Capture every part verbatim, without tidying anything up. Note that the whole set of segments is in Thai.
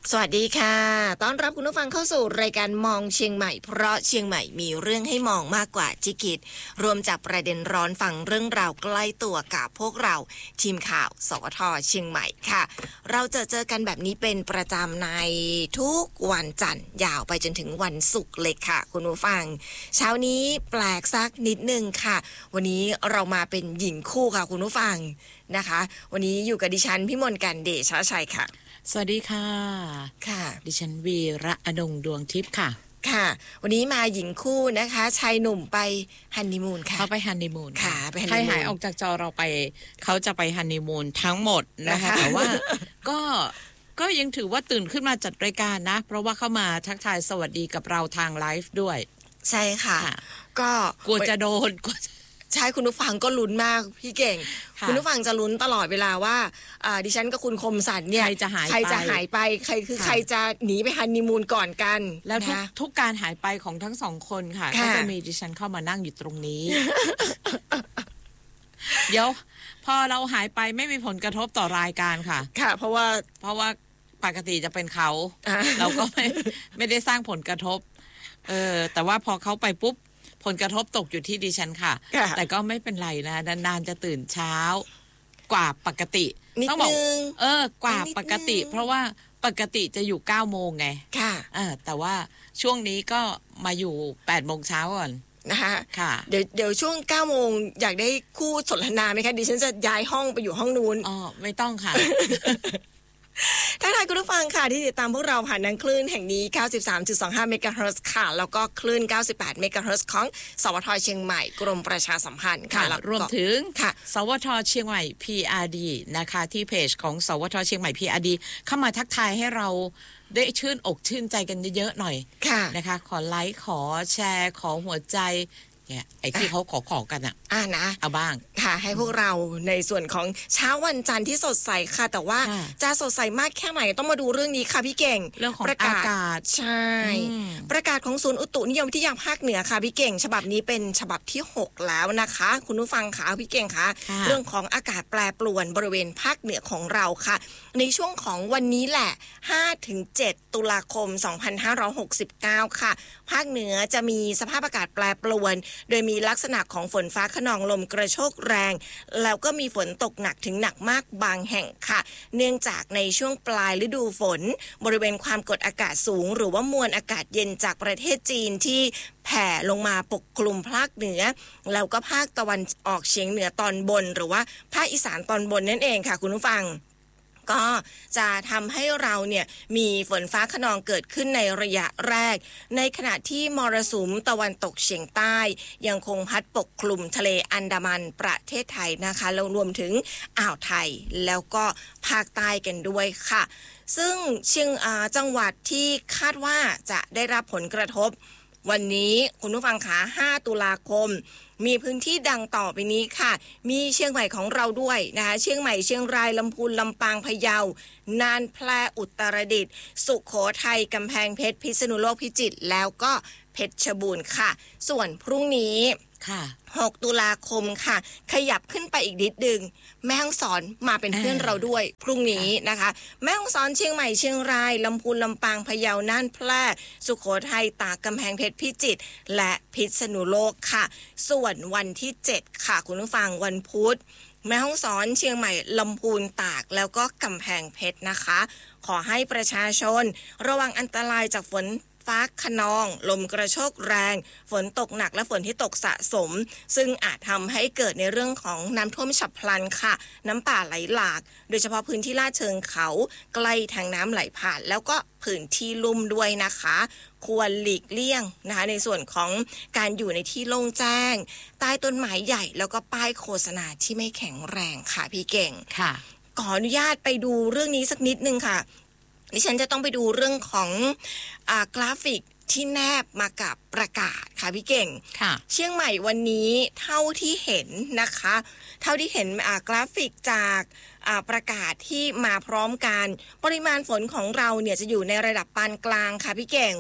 สวัสดีค่ะต้อนรับคุณผู้ฟังเข้าสู่รายการมองเชียงใหม่เพราะเชียงใหม่มีเรื่องให้มองมากกว่าที่คิดรวมจับประเด็นร้อนฟังเรื่องราวใกล้ตัวกับพวกเราทีมข่าวสวทเชียงใหม่ค่ะเราจะเจอกันแบบนี้เป็นประจำในทุกวันจันทร์ยาวไปจนถึงวันศุกร์เลยค่ะคุณผู้ฟังเช้านี้แปลกสักนิดนึงค่ะวันนี้เรามาเป็นหญิงคู่ค่ะคุณผู้ฟังนะคะวันนี้อยู่กับดิฉันพิมลกันเดชชัยค่ะสวัสดีค่ะค่ะดิฉันวีระอนงดวงทิพย์ค่ะค่ะวันนี้มาหญิงคู่นะคะชายหนุ่มไปฮันนีมูนค่ะเขาไปฮันนีมูนค่ะไปฮันนีมูนใครหายออกจากจอเราไปเขาจะไปฮันนีมูนทั้งหมดนะคะแต่ว่าก็ก็ยังถือว่าตื่นขึ้นมาจัดรายการนะเพราะว่าเข้ามาทักทายสวัสดีกับเราทางไลฟ์ด้วยใช่ค่ะก็กลัวจะโดนกลัวใช่คุณผู้ฟังก็ลุ้นมากพี่เก่งคุณผู้ฟังจะลุ้นตลอดเวลาว่าดิฉันกับคุณคมสันเนี่ยใครจะหายไปใครจะหายไปใครคือใครจะหนีไปฮันนีมูนก่อนกันแล้วทุกทุกการหายไปของทั้งสองคนค่ะก็จะมีดิฉันเข้ามานั่งอยู่ตรงนี้ เดี๋ยวพอเราหายไปไม่มีผลกระทบต่อรายการค่ะค่ะเพราะว่าเพราะว่าปกติจะเป็นเขาเราก็ไม่ไม่ได้สร้างผลกระทบเออแต่ว่าพอเขาไปปุ๊บผลกระทบตกอยู่ที่ดิฉันค่ะแต่ก็ไม่เป็นไรนะนานๆจะตื่นเช้ากว่าปกติต้องบอกเออกว่าปกติเพราะว่าปกติจะอยู่เก้าโมงไงค่ะเออแต่ว่าช่วงนี้ก็มาอยู่แปดโมงเช้าก่อนนะคะค่ะเดี๋ยวเดี๋ยวช่วงเก้าโมงอยากได้คู่สนทนาไหมคะดิฉันจะย้ายห้องไปอยู่ห้องนู้นอ๋อไม่ต้องค่ะทักทายคุณผู้ฟังค่ะที่ติดตามพวกเราผ่านทางคลื่นแห่งนี้ เก้าสิบสามจุดสองห้า เมกะเฮิรตซ์ค่ะแล้วก็คลื่น เก้าสิบแปด เมกะเฮิรตซ์ของสวทเชียงใหม่กรมประชาสัมพันธ์ค่ะรวมถึงค่ะสวทเชียงใหม่ พี อาร์ ดี นะคะที่เพจของสวทเชียงใหม่ พี อาร์ ดี เข้ามาทักทายให้เราได้ชื่นอกชื่นใจกันเยอะๆหน่อยนะคะขอไลค์ขอแชร์ขอหัวใจเนี่ยไอ้ที่เขาขอขอกันอ่ะอ่านะเอาบ้างค่ะให้พวกเราในส่วนของเช้าวันจันทร์ที่สดใสค่ะแต่ว่าจะสดใสมากแค่ไหนต้องมาดูเรื่องนี้ค่ะพี่เก่งเรื่องของอากาศใช่ประกาศของศูนย์อุตุนิยมวิทยาภาคเหนือค่ะพี่เก่งฉบับนี้เป็นฉบับที่หกแล้วนะคะคุณผู้ฟังค่ะพี่เก่งค่ะเรื่องของอากาศแปรปรวนบริเวณภาคเหนือของเราค่ะในช่วงของวันนี้แหละ ห้าถึงเจ็ด ตุลาคมสองพันห้าร้อยหกสิบเก้าค่ะภาคเหนือจะมีสภาพอากาศแปรปรวนโดยมีลักษณะของฝนฟ้าคะนองลมกระโชกแรงแล้วก็มีฝนตกหนักถึงหนักมากบางแห่งค่ะเนื่องจากในช่วงปลายฤดูฝนบริเวณความกดอากาศสูงหรือว่ามวลอากาศเย็นจากประเทศจีนที่แผ่ลงมาปกคลุมภาคเหนือแล้วก็ภาคตะวันออกเฉียงเหนือตอนบนหรือว่าภาคอีสานตอนบนนั่นเองค่ะคุณผู้ฟังก็จะทำให้เราเนี่ยมีฝนฟ้าคะนองเกิดขึ้นในระยะแรกในขณะที่มรสุมตะวันตกเฉียงใต้ยังคงพัดปกคลุมทะเลอันดามันประเทศไทยนะคะแล้วรวมถึงอ่าวไทยแล้วก็ภาคใต้กันด้วยค่ะซึ่งเชียงจังหวัดที่คาดว่าจะได้รับผลกระทบวันนี้คุณผู้ฟังคะห้าตุลาคมมีพื้นที่ดังต่อไปนี้ค่ะมีเชียงใหม่ของเราด้วยนะคะเชียงใหม่เชียงรายลำพูนลำปางพะเยาน่านแพร่อุตรดิตถ์สุโขทัยกำแพงเพชรพิษณุโลกพิจิตรแล้วก็เพชรบูรณ์ค่ะส่วนพรุ่งนี้ค่ะหกตุลาคมค่ะขยับขึ้นไปอีกนิดนึงแม่ฮ่องสอนมาเป็นเพื่อนเราด้วยพรุ่งนี้นะคะแม่ฮ่องสอนเชียงใหม่เชียงรายลำพูนลำปางพะเยาน่านแพร่สุโขทัยตากกำแพงเพชรพิจิตรและพิษณุโลกค่ะส่วนวันที่เจ็ดค่ะคุณผู้ฟังวันพุธแม่ฮ่องสอนเชียงใหม่ลำพูนตากแล้วก็กำแพงเพชรนะคะขอให้ประชาชนระวังอันตรายจากฝนฟ้าคะนองลมกระโชกแรงฝนตกหนักและฝนที่ตกสะสมซึ่งอาจทำให้เกิดในเรื่องของน้ำท่วมฉับพลันค่ะน้ำป่าไหลหลากโดยเฉพาะพื้นที่ลาดเชิงเขาใกล้ทางน้ำไหลผ่านแล้วก็พื้นที่ลุ่มด้วยนะคะควรหลีกเลี่ยงนะคะในส่วนของการอยู่ในที่โล่งแจ้งใต้ต้นไม้ใหญ่แล้วก็ป้ายโฆษณาที่ไม่แข็งแรงค่ะพี่เก่งค่ะขออนุญาตไปดูเรื่องนี้สักนิดนึงค่ะดิฉันจะต้องไปดูเรื่องของอ่ากราฟิกที่แนบมากับประกาศค่ะพี่เก่งค่ะเชียงใหม่วันนี้เท่าที่เห็นนะคะเท่าที่เห็นอ่ากราฟิกจากอ่าประกาศที่มาพร้อมกันปริมาณฝนของเราเนี่ยจะอยู่ในระดับปานกลางค่ะพี่เก่ง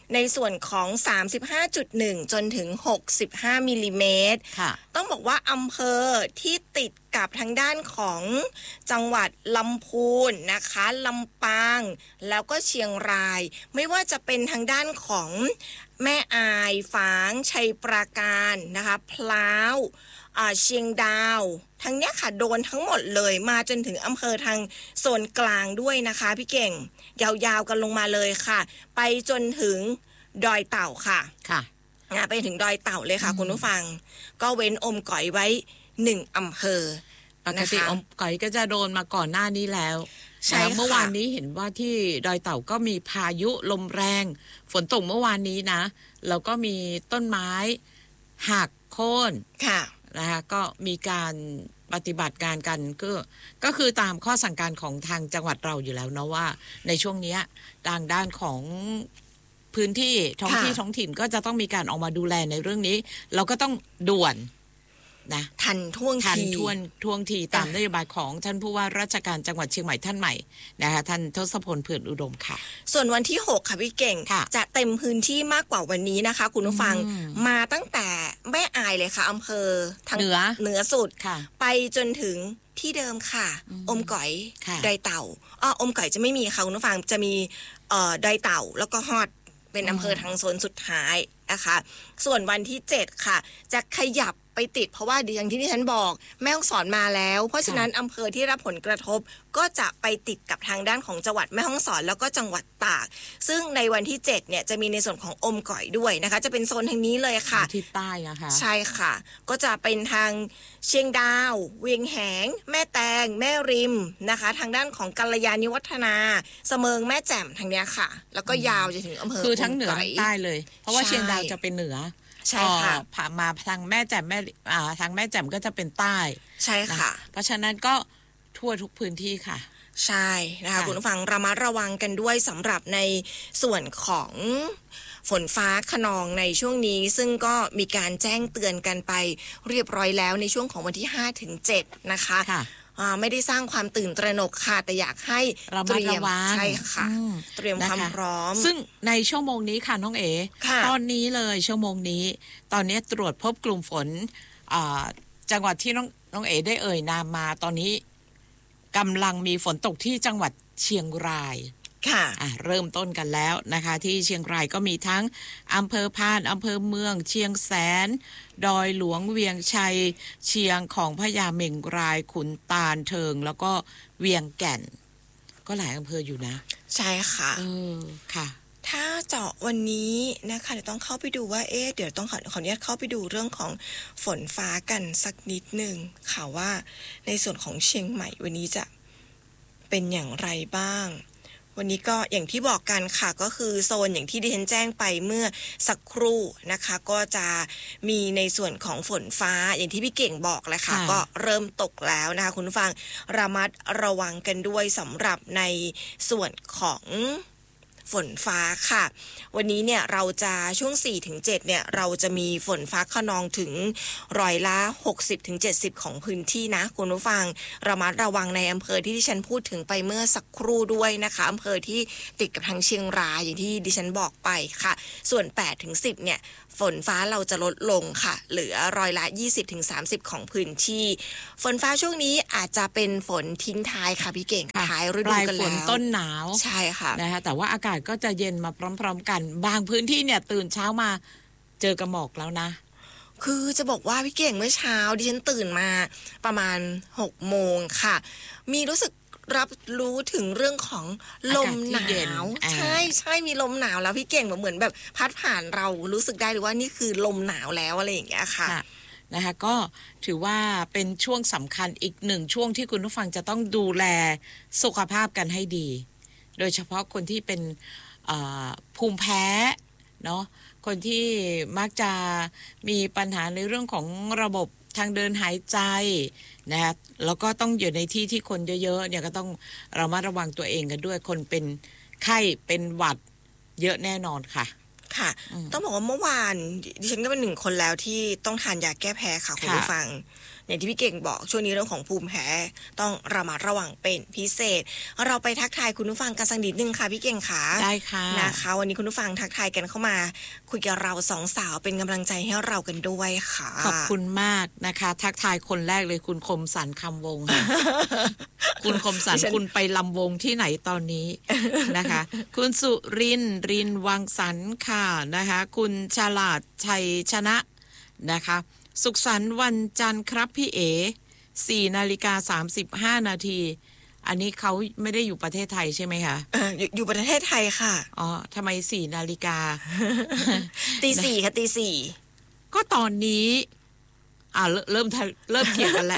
ในส่วนของ สามสิบห้าจุดหนึ่ง จนถึง หกสิบห้า มิลลิเมตรต้องบอกว่าอำเภอที่ติดกับทางด้านของจังหวัดลำพูนนะคะลำปางแล้วก็เชียงรายไม่ว่าจะเป็นทางด้านของแม่อายฝางชัยปราการนะคะพร้าวเชียงดาวทั้งเนี้ยค่ะโดนทั้งหมดเลยมาจนถึงอำเภอทางโซนกลางด้วยนะคะพี่เก่งยาวๆกันลงมาเลยค่ะไปจนถึงดอยเต่าค่ะค่ะไปถึงดอยเต่าเลยค่ะคุณผู้ฟังก็เว้นอมก๋อยไว้หนึ่งอำเภอปกติอมก๋อยก็จะโดนมาก่อนหน้านี้แล้วใช่เมื่อวานนี้เห็นว่าที่ดอยเต่าก็มีพายุลมแรงฝนตกเมื่อวานนี้นะแล้วก็มีต้นไม้หักโค่นค่ะนะคะก็มีการปฏิบัติการกันก็ก็คือตามข้อสั่งการของทางจังหวัดเราอยู่แล้วเนาะว่าในช่วงนี้ทางด้านของพื้นที่ท้องที่ท้องถิ่นก็จะต้องมีการออกมาดูแลในเรื่องนี้เราก็ต้องด่วนนะทันท่วงทีทันท่วงท่วงทีตามนโยบายของท่านผู้ว่าราชการจังหวัดเชียงใหม่ท่านใหม่นะคะท่านทศพลเผื่อนอุดมค่ะส่วนวันที่หกค่ะพี่เก่งจะเต็มพื้นที่มากกว่าวันนี้นะคะคุณผู้ฟังมาตั้งแต่แม่อายเลยค่ะอำเภอทางเหนือเหนือสุดไปจนถึงที่เดิมค่ะอมก๋อยดอยเต่าอ้ออมก๋อยจะไม่มีค่ะคุณผู้ฟังจะมีเอ่อดอยเต่าแล้วก็ฮอดเป็นอำเภอทางโซนสุดท้ายนะคะส่วนวันที่เจ็ดค่ะจะขยับไปติดเพราะว่าอย่างที่ที่ฉันบอกแม่ฮ่องสอนมาแล้วเพราะฉะนั้นอำเภอที่รับผลกระทบก็จะไปติดกับทางด้านของจังหวัดแม่ฮ่องสอนแล้วก็จังหวัดตากซึ่งในวันที่เจ็ดเนี่ยจะมีในส่วนของอมก๋อยด้วยนะคะจะเป็นโซนทางนี้เลยค่ะที่ใต้นะคะใช่ค่ะก็จะเป็นทางเชียงดาวเวียงแหงแม่แตงแม่ริมนะคะทางด้านของกัลยาณิวัฒนาเสมิงแม่แจ่มทางเนี้ยค่ะแล้วก็ยาวจะถึงอำเภอคือทั้งเหนือใต้เลยเพราะว่าเชียงดาวจะเป็นเหนือใช่ค่ะผ่านมาทางแม่แจ่มแม่อ่าทางแม่แจ่มก็จะเป็นใต้ใช่ค่ะเพราะฉะนั้นก็ทั่วทุกพื้นที่ค่ะใช่นะคะคุณผู้ฟังระมัดระวังกันด้วยสำหรับในส่วนของฝนฟ้าคะนองในช่วงนี้ซึ่งก็มีการแจ้งเตือนกันไปเรียบร้อยแล้วในช่วงของวันที่ ห้าถึงเจ็ด นะคะไม่ได้สร้างความตื่นตระหนกค่ะแต่อยากให้เตรียมใช่ค่ะเตรียมความพร้อมซึ่งในชั่วโมงนี้ค่ะน้องเอ๋ตอนนี้เลยชั่วโมงนี้ตอนนี้ตรวจพบกลุ่มฝนจังหวัดที่น้องน้องเอ๋ได้เอ่ยนามมาตอนนี้กำลังมีฝนตกที่จังหวัดเชียงรายค่ะเริ่มต้นกันแล้วนะคะที่เชียงรายก็มีทั้งอำเภอพานอำเภอเมืองเชียงแสนดอยหลวงเวียงชัยเชียงของพญาเมงรายขุนตาลเทิงแล้วก็เวียงแก่นก็หลายอำเภออยู่นะใช่ค่ะเออค่ะถ้าเจาะวันนี้นะคะเดี๋ยวต้องเข้าไปดูว่าเอ๊ะเดี๋ยวต้องขอขออนุญาตเข้าไปดูเรื่องของฝนฟ้ากันสักนิดนึงค่ะว่าในส่วนของเชียงใหม่วันนี้จะเป็นอย่างไรบ้างวันนี้ก็อย่างที่บอกกันค่ะก็คือโซนอย่างที่ดิฉันแจ้งไปเมื่อสักครู่นะคะก็จะมีในส่วนของฝนฟ้าอย่างที่พี่เก่งบอกแหละค่ะก็เริ่มตกแล้วนะคะคุณผู้ฟังระมัดระวังกันด้วยสำหรับในส่วนของฝนฟ้าค่ะวันนี้เนี่ยเราจะช่วง สี่ถึงเจ็ด เนี่ยเราจะมีฝนฟ้าคะนองถึงร้อยละ หกสิบถึงเจ็ดสิบ ของพื้นที่นะคุณผู้ฟังระมัดระวังในอำเภอที่ดิฉันพูดถึงไปเมื่อสักครู่ด้วยนะคะอำเภอที่ติดกับทางเชียงรายอย่างที่ดิฉันบอกไปค่ะส่วน แปดถึงสิบ เนี่ยฝนฟ้าเราจะลดลงค่ะเหลือร้อยละ ยี่สิบถึงสามสิบ ของพื้นที่ฝนฟ้าช่วงนี้อาจจะเป็นฝนทิ้งท้ายค่ะพี่เก่งท้ายฤดูกันแล้วปลายฝนต้นหนาวใช่ค่ะนะคะแต่ว่าอากาศก็จะเย็นมาพร้อมๆกันบางพื้นที่เนี่ยตื่นเช้ามาเจอกระหมอกแล้วนะคือจะบอกว่าพี่เก่งเมื่อเช้าดิฉันตื่นมาประมาณหกโมงค่ะมีรู้สึกรับรู้ถึงเรื่องของลมหนาวใช่ใช่มีลมหนาวแล้วพี่เก่งเหมือนแบบพัดผ่านเรารู้สึกได้เลยว่านี่คือลมหนาวแล้วอะไรอย่างเงี้ยค่ะนะคะก็ถือว่าเป็นช่วงสำคัญอีกหนึ่งช่วงที่คุณผู้ฟังจะต้องดูแลสุขภาพกันให้ดีโดยเฉพาะคนที่เป็นภูมิแพ้เนาะคนที่มักจะมีปัญหาในเรื่องของระบบทางเดินหายใจนะคะแล้วก็ต้องอยู่ในที่ที่คนเยอะๆเนี่ยก็ต้องเรามาระวังตัวเองกันด้วยคนเป็นไข้เป็นหวัดเยอะแน่นอนค่ะค่ะต้องบอกว่าเมื่อวานดิฉันก็เป็นหนึ่งคนแล้วที่ต้องทานยาแก้แพ้ค่ะคุณผู้ฟังอย่างที่พี่เก่งบอกช่วงนี้เรื่องของภูมิแพ้ต้องระมัดระวังเป็นพิเศษเราไปทักทายคุณผู้ฟังกันสักนิดนึงค่ะพี่เก่งค่ะได้ค่ะนะคะวันนี้คุณผู้ฟังทักทายกันเข้ามาคุยกับเราสองสาวเป็นกำลังใจให้เรากันด้วยค่ะขอบคุณมากนะคะทักทายคนแรกเลยคุณคมสันคำวง คุณคมสันคุณไปลำวงที่ไหนตอนนี้นะคะคุณสุรินรินวังสรรค์ค่ะนะคะคุณฉลาดชัยชนะนะคะสุขสันต์วันจันทร์ครับพี่เอ๋สี่นาฬิกาสามสิบห้านาทีอันนี้เขาไม่ได้อยู่ประเทศไทยใช่ไหมคะเออ อ, อยู่ประเทศไทยค่ะอ๋อทำไมสี่นาฬิกาตีสี่ค่ะตีสี่ก็ตอนนี้อ่าเริ่มเริ่มเขียนกันแล้ว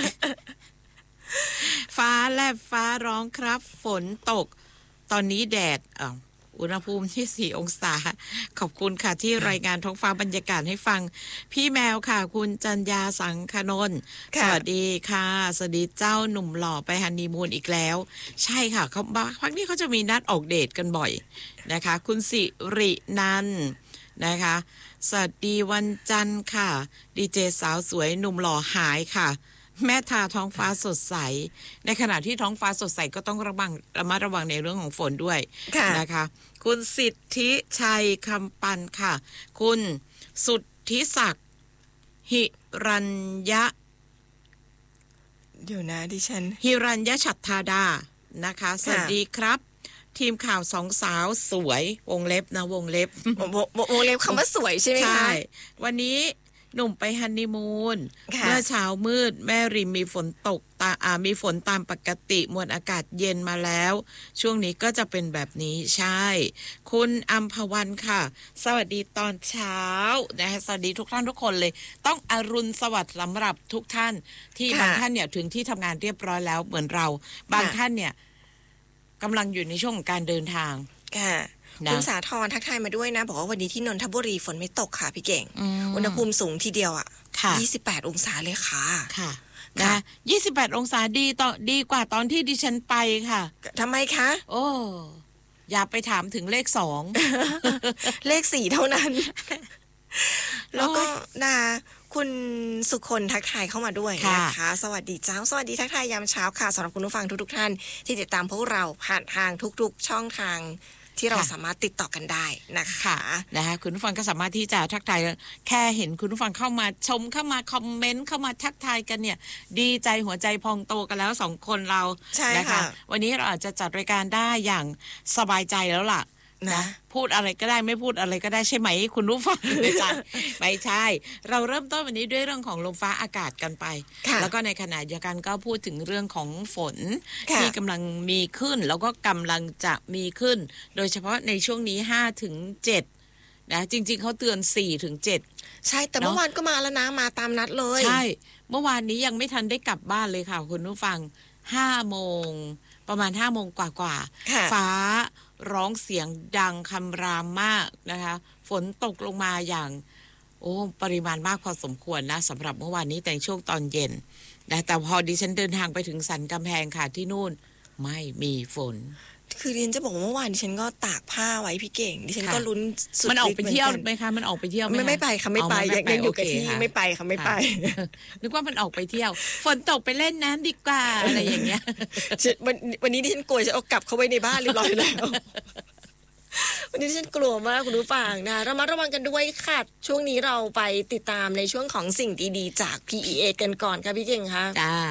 ฟ้าแลบฟ้าร้องครับฝนตกตอนนี้แดดอ่าอุณหภูมิที่สี่องศาขอบคุณค่ะที่รายงานท้องฟ้าบรรยากาศให้ฟังพี่แมวค่ะคุณจัญญาสังคณนท์สวัสดีค่ะสวัสดีเจ้าหนุ่มหล่อไปฮันนีมูนอีกแล้วใช่ค่ะเขาพักนี้เขาจะมีนัดออกเดทกันบ่อยนะคะคุณสิรินันท์นะคะสวัสดีวันจันทร์ค่ะดีเจสาวสวยหนุ่มหล่อหายค่ะแม่ทาท้องฟ้าสดใสในขณะที่ท้องฟ้าสดใสก็ต้องระวังระมัดระวังในเรื่องของฝนด้วยนะคะคุณสิทธิชัยคำปันค่ะคุณสุทธิศักดิ์หิรัญยะเดี๋ยวนะดิฉันหิรัญยะฉัตรธาดานะคะสวัสดีครับทีมข่าวสองสาวสวยวงเล็บนะวงเล็บวงเล็บคำว่าสวยใช่ไหมคะใช่วันนี้หนุ่มไปฮันนีมูนเมื่อเช้ามืดแม่ริมมีฝนตกตาอ่ามีฝนตามปกติมวลอากาศเย็นมาแล้วช่วงนี้ก็จะเป็นแบบนี้ใช่คุณอัมพวันค่ะสวัสดีตอนเช้านะคะสวัสดีทุกท่านทุกคนเลยต้องอรุณสวัสดิ์สำหรับทุกท่านที่บางท่านเนี่ยถึงที่ทำงานเรียบร้อยแล้วเหมือนเราบางท่านเนี่ยกำลังอยู่ในช่วงของการเดินทางค่ะคุณสาธรทักทายมาด้วยนะบอกว่าวันนี้ที่นนทบุรีฝนไม่ตกค่ะพี่เก่งอุณหภูมิสูงทีเดียวอ่ะยี่สิบแปดองศาเลยค่ะค่ะนะยี่สิบแปดองศาดีต่อดีกว่าตอนที่ดิฉันไปค่ะทำไมคะโอ้อย่าไปถามถึงเลขสองเลขสี่เท่านั้น แล้วก็นะคุณสุคนทักทายเข้ามาด้วยนะคะสวัสดีเจ้าสวัสดีทักทายยามเช้าค่ะสำหรับคุณผู้ฟังทุกๆท่านที่ติดตามพวกเราผ่านทางทุกๆช่องทางที่เราสามารถติดต่อกันได้นะคะนะคะคุณผู้ฟังก็สามารถที่จะทักทายแค่เห็นคุณผู้ฟังเข้ามาชมเข้ามาคอมเมนต์เข้ามาทักทายกันเนี่ยดีใจหัวใจพองโตกันแล้วสองคนเรานะคะวันนี้เราอาจจะจัดรายการได้อย่างสบายใจแล้วล่ะนะพูดอะไรก็ได้ไม่พูดอะไรก็ได้ใช่ไหมคุณผู้ฟังไม่ใช่ไม่ใช่เราเริ่มต้นวันนี้ด้วยเรื่องของลมฟ้าอากาศกันไปแล้วก็ในขณะเดียวกันก็พูดถึงเรื่องของฝนที่กำลังมีขึ้นแล้วก็กำลังจะมีขึ้นโดยเฉพาะในช่วงนี้ห้าถึงเจ็ดนะจริงๆเขาเตือนสี่ถึงเจ็ดใช่แต่เมื่อวานก็มาแล้วนะมาตามนัดเลยใช่เมื่อวานนี้ยังไม่ทันได้กลับบ้านเลยค่ะคุณผู้ฟังห้าโมงประมาณห้าโมงกว่าๆฟ้าร้องเสียงดังคำรามมากนะคะฝนตกลงมาอย่างโอ้ปริมาณมากพอสมควรนะสำหรับเมื่อวานนี้แต่ช่วงตอนเย็นนะแต่พอดิฉันเดินทางไปถึงสันกำแพงค่ะที่นู่นไม่มีฝนคือดิฉันจะบอกว่าเมื่อวานดิฉันก็ตากผ้าไว้พี่เก่งดิฉันก็ลุ้นสุดมันออกไปเที่ยวไหมคะมันออกไปเที่ยวไหมไม่ไม่ไปค่ะไม่ไปยังยังอยู่กับที่ไม่ไปค่ะไม่ไปนึกว่ามันออกไปเที่ยวฝนตกไปเล่นน้ำดีกว่าอะไรอย่างเงี้ยวันวันนี้ดิฉันกลัวจะเอากลับเข้าไว้ในบ้านเรียบร้อยแล้ววันนี้ดิฉันกลัวมากคุณผู้ฟังนะระมัดระวังกันด้วยค่ะช่วงนี้เราไปติดตามในช่วงของสิ่งดีๆจาก พี อี เอ กันก่อนค่ะพี่เก่งค่ะจ้า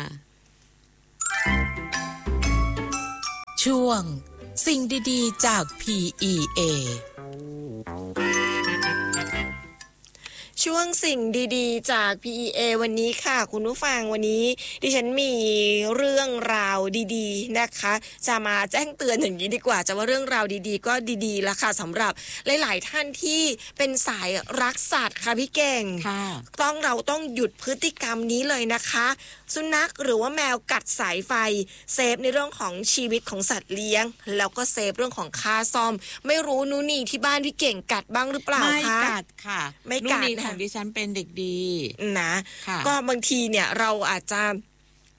ช่วงสิ่งดีๆจาก พี อี เอช่วงสิ่งดีๆจาก พี อี เอ วันนี้ค่ะคุณผู้ฟังวันนี้ดิฉันมีเรื่องราวดีๆนะคะจะมาแจ้งเตือนอย่างนี้ดีกว่าจะว่าเรื่องราวดีๆก็ดีๆแล้วค่ะสำหรับหลายๆท่านที่เป็นสายรักสัตว์ค่ะพี่เก่งต้องเราต้องหยุดพฤติกรรมนี้เลยนะคะสุนัขหรือว่าแมวกัดสายไฟเซฟในเรื่องของชีวิตของสัตว์เลี้ยงแล้วก็เซฟเรื่องของค่าซ่อมไม่รู้นูนี่ที่บ้านพี่เก่งกัดบ้างหรือเปล่าคะไม่กัดค่ะไม่กัดของดิฉันเป็นเด็กดีนะก็บางทีเนี่ยเราอาจจะ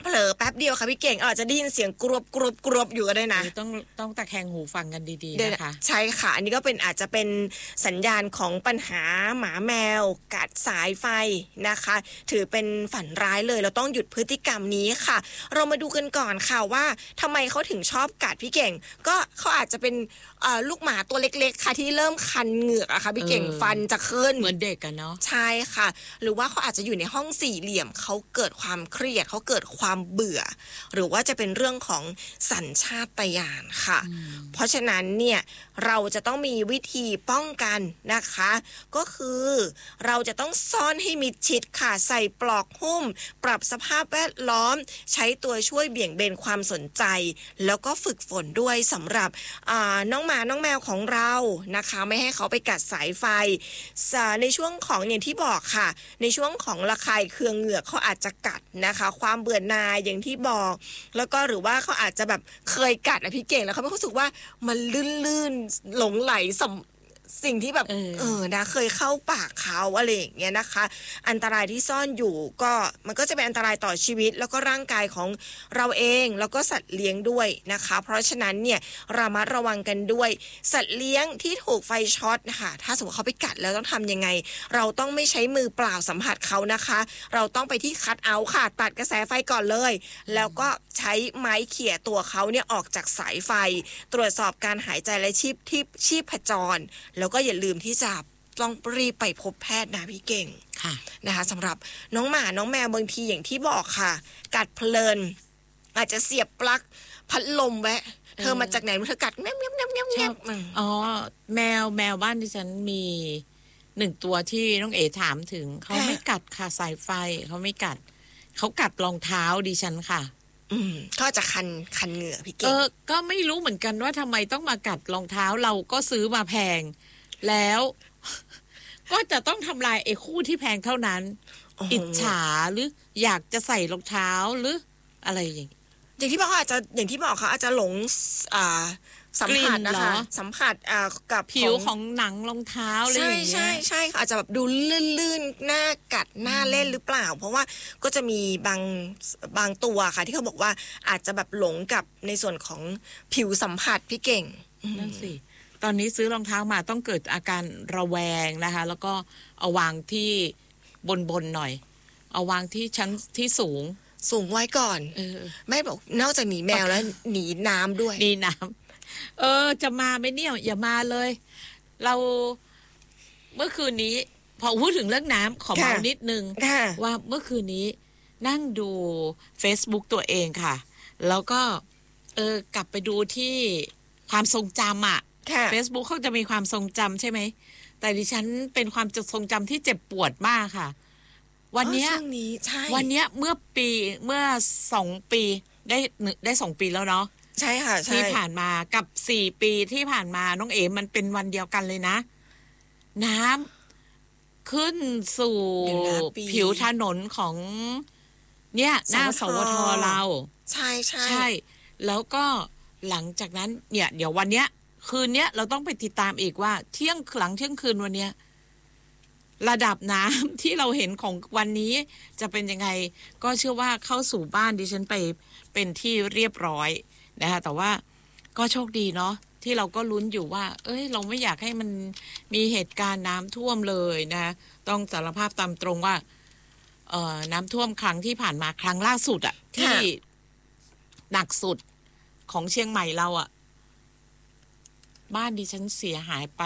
เผลอแป๊บเดียวค่ะพี่เก่งอาจจะได้ยินเสียงกรวบกรวบกรวบอยู่ก็ได้นะต้องต้องตะแคงหูฟังกันดีๆนะคะใช่ค่ะอันนี้ก็เป็นอาจจะเป็นสัญญาณของปัญหาหมาแมวกัดสายไฟนะคะถือเป็นฝันร้ายเลยเราต้องหยุดพฤติกรรมนี้ค่ะเรามาดูกันก่อนค่ะว่าทำไมเขาถึงชอบกัดพี่เก่งก็เขาอาจจะเป็นลูกหมาตัวเล็กๆค่ะที่เริ่มคันเหงือกอะค่ะพี่เก่งฟันจะขึ้นเหมือนเด็กกันเนาะใช่ค่ะหรือว่าเขาอาจจะอยู่ในห้องสี่เหลี่ยมเขาเกิดความเครียดเขาเกิดความเบื่อหรือว่าจะเป็นเรื่องของสัญชาตญาณค่ะเพราะฉะนั้นเนี่ยเราจะต้องมีวิธีป้องกันนะคะก็คือเราจะต้องซ่อนให้มิดชิดค่ะใส่ปลอกหุ้มปรับสภาพแวดล้อมใช้ตัวช่วยเบี่ยงเบนความสนใจแล้วก็ฝึกฝนด้วยสำหรับน้องหมาน้องแมวของเรานะคะไม่ให้เขาไปกัดสายไฟในช่วงของอย่างที่บอกค่ะในช่วงของระคายเคืองเหงือกเขาอาจจะกัดนะคะความเบื่อหน่ายอย่างที่บอกแล้วก็หรือว่าเขาอาจจะแบบเคยกัดอะพี่เก่งแล้วเขาไม่รู้สึกว่ามันลื่นๆหลงไหลสัมสิ่งที่แบบ เออ เออนะเคยเข้าปากเขาอะไรอย่างเงี้ยนะคะอันตรายที่ซ่อนอยู่ก็มันก็จะเป็นอันตรายต่อชีวิตแล้วก็ร่างกายของเราเองแล้วก็สัตว์เลี้ยงด้วยนะคะเพราะฉะนั้นเนี่ยระมัดระวังกันด้วยสัตว์เลี้ยงที่ถูกไฟช็อตนะคะถ้าสมมติเขาไปกัดแล้วต้องทำยังไงเราต้องไม่ใช้มือเปล่าสัมผัสเขานะคะเราต้องไปที่คัทเอาท์ค่ะตัดกระแสไฟก่อนเลยแล้วก็ใช้ไม้เขี่ยตัวเขาเนี่ยออกจากสายไฟตรวจสอบการหายใจและชีพที่ชีพจรแล้วก็อย่าลืมที่จะต้องรีบไปพบแพทย์นะพี่เก่งค่ะนะคะสำหรับน้องหมาน้องแมวบางทีอย่างที่บอกค่ะกัดเพลินอาจจะเสียบปลั๊กพัดลมแวะเธอมาจากไหนเธอกัดแมวแมวแมวแมวแมวอ๋อแมวแมวบ้านดิฉันมีหนึ่งตัวที่น้องเอ๋ถามถึงเขาไม่กัดค่ะสายไฟเขาไม่กัดเขากัดรองเท้าดิฉันค่ะอืมก็จะคันคันเหงื่อพี่เก่งเออก็ไม่รู้เหมือนกันว่าทำไมต้องมากัดรองเท้าเราก็ซื้อมาแพงแล้วก็จะต้องทำลายไอ้คู่ที่แพงเท่านั้นอิจฉาหรืออยากจะใส่รองเท้าหรืออะไรอย่างอย่างที่บอกอาจจะอย่างที่บอกเขาอาจจะหลงอ่าสัมผัสนะคะสัมผัสอ่ากับผิวของหนังรองเท้าอะไรอย่างเงี้ยใช่ใช่ใช่อาจจะแบบดูลื่นๆหน้ากัดหน้าเล่นหรือเปล่าเพราะว่าก็จะมีบางบางตัวค่ะที่เขาบอกว่าอาจจะแบบหลงกับในส่วนของผิวสัมผัสพี่เก่งนั่นสิตอนนี้ซื้อรองเท้ามาต้องเกิดอาการระแวงนะคะแล้วก็เอาวางที่บนๆหน่อยเอาวางที่ชั้นที่สูงสูงไว้ก่อนเออไม่บอกนอกจากหนีแมวแล้วหนีน้ำด้วยหนีน้ำเออจะมาไหมเนี่ยอย่ามาเลยเราเมื่อคืนนี้พอพูดถึงเรื่องน้ำขอเมานิดนึงว่าเมื่อคืนนี้นั่งดู Facebook ตัวเองค่ะแล้วก็เออกลับไปดูที่ความทรงจำอ่ะ Facebook เขาจะมีความทรงจำใช่ไหมแต่ดิฉันเป็นความทรงจำที่เจ็บปวดมากค่ะวันนี้วันนี้เมื่อปีเมื่อสองปีได้ได้สองปีแล้วเนาะใช่ค่ะที่ผ่านมากับสี่ปีที่ผ่านมาน้องเอ๋มันเป็นวันเดียวกันเลยนะน้ำขึ้นสู่ผิวถนนของเนี่ยหน้าสวทเราใช่ใช่ใช่แล้วก็หลังจากนั้นเนี่ยเดี๋ยววันเนี้ยคืนเนี้ยเราต้องไปติดตามอีกว่าเที่ยงหลังเที่ยงคืนวันเนี้ยระดับน้ำที่เราเห็นของวันนี้จะเป็นยังไงก็เชื่อว่าเข้าสู่บ้านดิฉันไปเป็นที่เรียบร้อยนะคะแต่ว่าก็โชคดีเนาะที่เราก็ลุ้นอยู่ว่าเอ้ยเราไม่อยากให้มันมีเหตุการณ์น้ำท่วมเลยนะต้องสารภาพตามตรงว่าเอ่อน้ำท่วมครั้งที่ผ่านมาครั้งล่าสุดอะที่หนักสุดของเชียงใหม่เราอะบ้านดิฉันเสียหายไป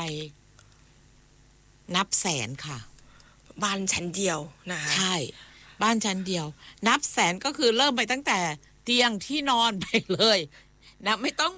นับแสนค่ะบ้านชั้นเดียวนะคะใช่บ้านชั้นเดียวนับแสนก็คือเริ่มไปตั้งแต่เตียงที่นอนไปเลยนะไม่ต้อง